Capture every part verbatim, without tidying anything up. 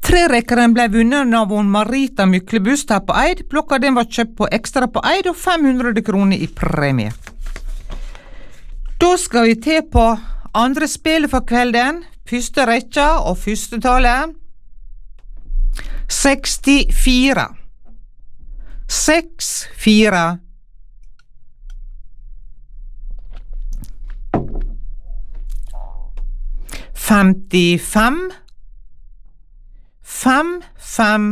Trerekkeren ble vunnet av hun Marita Myklebust her på Eid. Blokka den var kjøpt på Ekstra på Eid og fem hundre kroner i premie. Da skal vi til på andre spillet for kvelden. Første rekka og første tallet. sekstifire. Seks, fire. Femtifem. Fem, fem.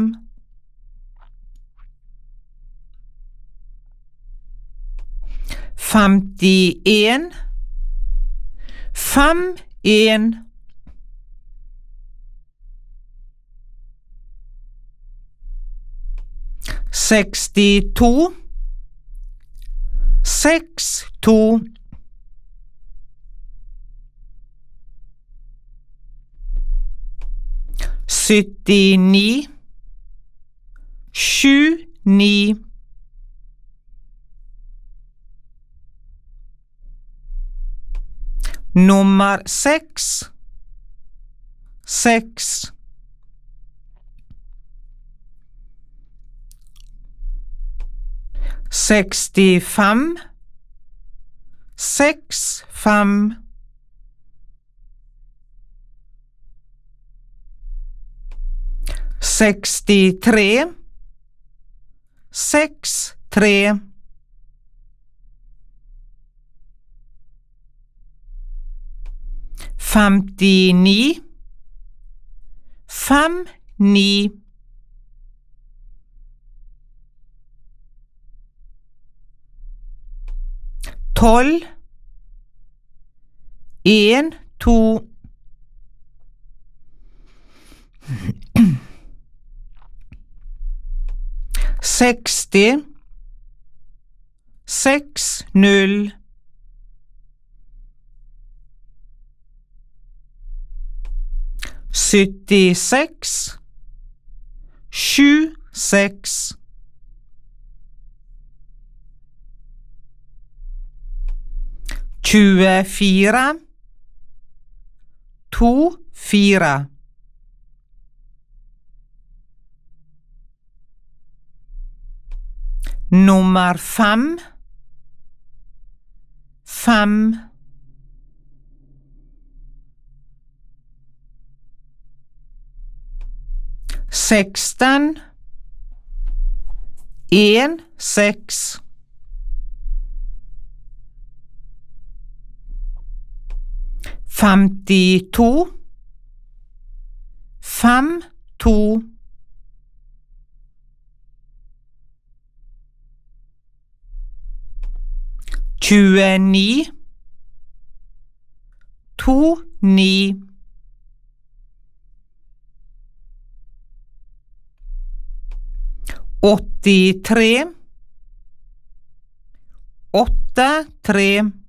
Femtien. Fem, en. Sekstito. Seks, to. Syttini. Sju, ni. Nummer seks. Seks. Sekstifem. Seks, fem. Sekstitre. Seks, tre. Femtini. Fem, ni. Tolv. En, to. Seksti. Seks, null. Syttiseks. Sju, seks. Tjuefire. To, fire. Nummer fem. Fem. Seksten. En, seks. Femtito. Fem, to. Tjueni. To, ni. Åttitre. Åtte, tre.